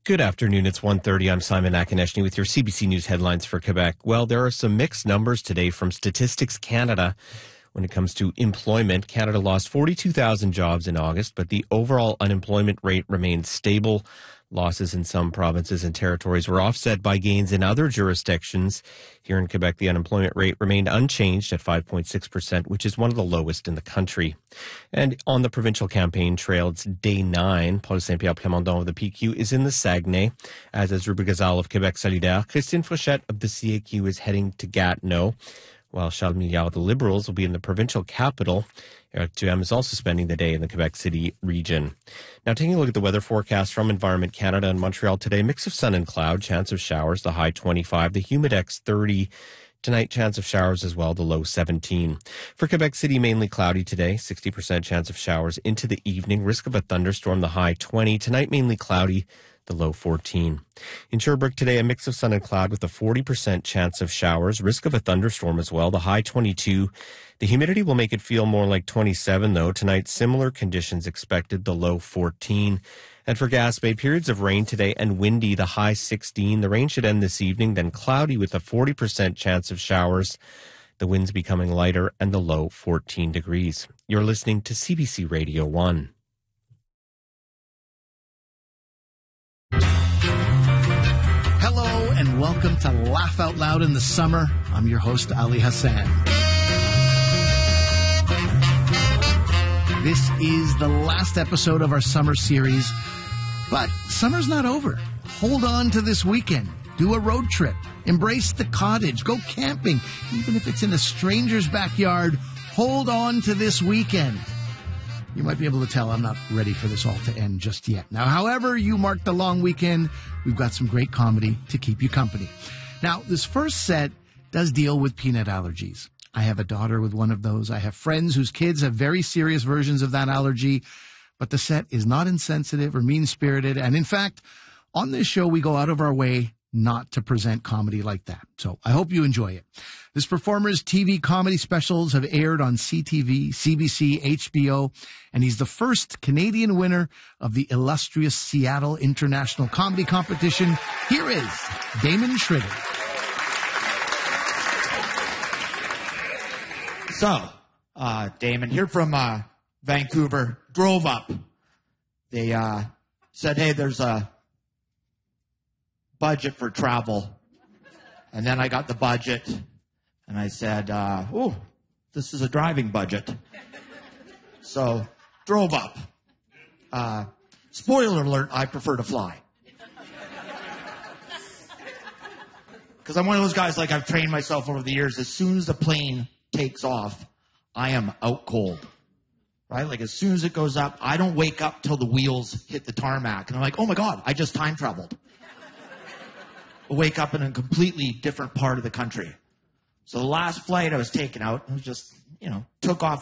Good afternoon. It's 1:30. I'm Simon Akineshny with your CBC News headlines for Quebec. Well, there are some mixed numbers today from Statistics Canada. When it comes to employment, Canada lost 42,000 jobs in August, but the overall unemployment rate remained stable. Losses in some provinces and territories were offset by gains in other jurisdictions. Here in Quebec, the unemployment rate remained unchanged at 5.6%, which is one of the lowest in the country. And on the provincial campaign trail, it's day 9. Paul Saint-Pierre Plamondon of the PQ is in the Saguenay, as is Ruben Gazal of Quebec Solidaire. Christine Fréchette of the CAQ is heading to Gatineau, while Charles Milliard of the Liberals will be in the provincial capital. Eric Duhem is also spending the day in the Quebec City region. Now, taking a look at the weather forecast from Environment Canada and Montreal today, mix of sun and cloud, chance of showers, the high 25, the humidex 30. Tonight, chance of showers as well, the low 17. For Quebec City, mainly cloudy today, 60% chance of showers into the evening, risk of a thunderstorm, the high 20. Tonight, mainly cloudy, the low 14. In Sherbrooke today, a mix of sun and cloud with a 40% chance of showers, risk of a thunderstorm as well, the high 22. The humidity will make it feel more like 27, though. Tonight, similar conditions expected, the low 14. And for Gaspé, periods of rain today and windy, the high 16. The rain should end this evening, then cloudy with a 40% chance of showers. The winds becoming lighter and the low 14 degrees. You're listening to CBC Radio 1. Hello and welcome to Laugh Out Loud in the Summer. I'm your host, Ali Hassan. This is the last episode of our summer series, but summer's not over. Hold on to this weekend. Do a road trip. Embrace the cottage. Go camping. Even if it's in a stranger's backyard, hold on to this weekend. You might be able to tell I'm not ready for this all to end just yet. Now, however you mark the long weekend, we've got some great comedy to keep you company. Now, this first set does deal with peanut allergies. I have a daughter with one of those. I have friends whose kids have very serious versions of that allergy. But the set is not insensitive or mean-spirited. And in fact, on this show, we go out of our way not to present comedy like that. So I hope you enjoy it. This performer's TV comedy specials have aired on CTV, CBC, HBO, and he's the first Canadian winner of the illustrious Seattle International Comedy Competition. Here is Damon Schroeder. So, Damon here from Vancouver, drove up. They said, hey, there's a budget for travel. And then I got the budget, and I said, this is a driving budget. So, drove up. Spoiler alert, I prefer to fly. Because I'm one of those guys, like I've trained myself over the years, as soon as the plane takes off, I am out cold. Right? Like as soon as it goes up, I don't wake up till the wheels hit the tarmac. And I'm like, oh my God, I just time traveled. I wake up in a completely different part of the country. So the last flight I was taken out, it was just, took off